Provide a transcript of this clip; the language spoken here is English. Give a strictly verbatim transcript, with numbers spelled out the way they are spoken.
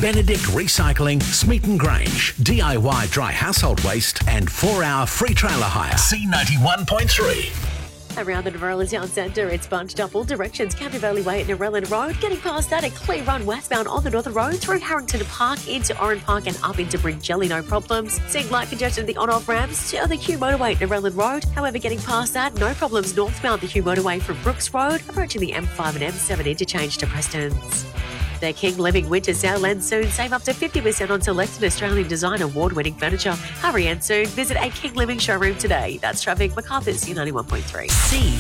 Benedict Recycling, Smeaton Grange, D I Y dry household waste and four hour free trailer hire. C ninety-one point three. Around the Narellan Town Centre, it's bunched up all directions. Campbell Valley Way at Narellan Road. Getting past that, a clear run westbound on the Northern Road through Harrington Park into Oran Park and up into Bringelly, no problems. Seeing light congestion at the on-off ramps to the Hugh Motorway at Narellan Road. However, getting past that, no problems northbound the Hugh Motorway from Brooks Road, approaching the M five and M seven interchange to Prestons. The King Living Winter Sale ends soon. Save up to fifty percent on selected Australian design award-winning furniture. Hurry and soon. Visit a King Living showroom today. That's traffic. Macarthur, C ninety-one point three. C